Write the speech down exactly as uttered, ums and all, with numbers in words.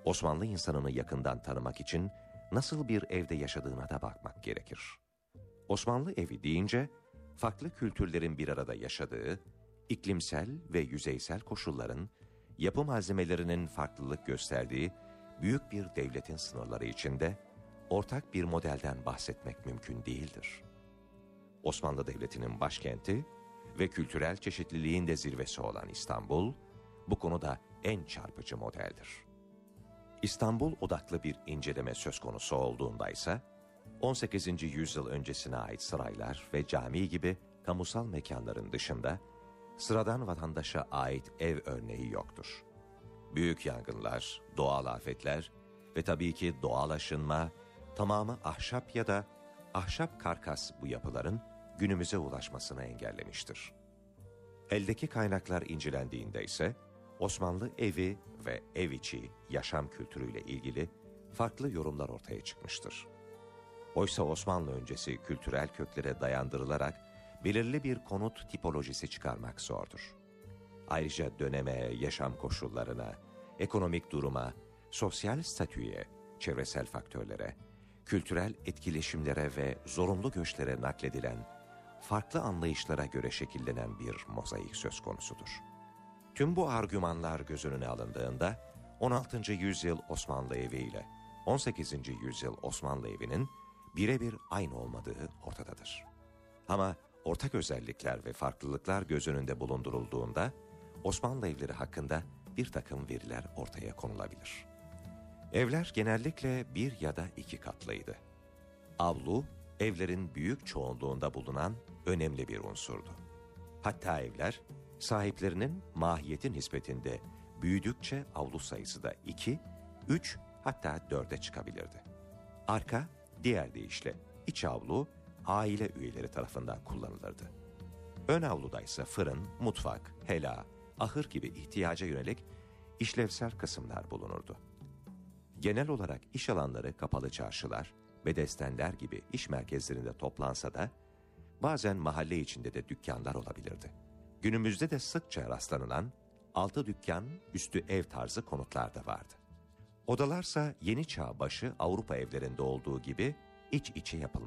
Osmanlı insanını yakından tanımak için nasıl bir evde yaşadığına da bakmak gerekir. Osmanlı evi deyince, farklı kültürlerin bir arada yaşadığı, iklimsel ve yüzeysel koşulların, yapı malzemelerinin farklılık gösterdiği büyük bir devletin sınırları içinde ortak bir modelden bahsetmek mümkün değildir. Osmanlı Devleti'nin başkenti ve kültürel çeşitliliğin de zirvesi olan İstanbul, bu konuda en çarpıcı modeldir. İstanbul odaklı bir inceleme söz konusu olduğunda ise, on sekizinci yüzyıl öncesine ait saraylar ve cami gibi kamusal mekanların dışında, sıradan vatandaşa ait ev örneği yoktur. Büyük yangınlar, doğal afetler ve tabii ki doğal aşınma, tamamı ahşap ya da ahşap karkas bu yapıların günümüze ulaşmasını engellemiştir. Eldeki kaynaklar incelendiğinde ise, Osmanlı evi ve ev içi yaşam kültürüyle ilgili farklı yorumlar ortaya çıkmıştır. Oysa Osmanlı öncesi kültürel köklere dayandırılarak belirli bir konut tipolojisi çıkarmak zordur. Ayrıca döneme, yaşam koşullarına, ekonomik duruma, sosyal statüye, çevresel faktörlere, kültürel etkileşimlere ve zorunlu göçlere nakledilen, farklı anlayışlara göre şekillenen bir mozaik söz konusudur. Tüm bu argümanlar göz önüne alındığında, on altıncı yüzyıl Osmanlı evi ile on sekizinci yüzyıl Osmanlı evinin birebir aynı olmadığı ortadadır. Ama ortak özellikler ve farklılıklar göz önünde bulundurulduğunda, Osmanlı evleri hakkında bir takım veriler ortaya konulabilir. Evler genellikle bir ya da iki katlıydı. Avlu, evlerin büyük çoğunluğunda bulunan önemli bir unsurdu. Hatta evler, sahiplerinin mahiyeti nispetinde büyüdükçe avlu sayısı da iki, üç hatta dörde çıkabilirdi. Arka, diğer deyişle iç avlu, aile üyeleri tarafından kullanılırdı. Ön avluda ise fırın, mutfak, hela, ahır gibi ihtiyaca yönelik işlevsel kısımlar bulunurdu. Genel olarak iş alanları kapalı çarşılar, bedestenler gibi iş merkezlerinde toplansa da, bazen mahalle içinde de dükkanlar olabilirdi. Günümüzde de sıkça rastlanılan altı dükkan, üstü ev tarzı konutlar da vardı. Odalarsa yeni çağ başı Avrupa evlerinde olduğu gibi iç içe yapılmıştı.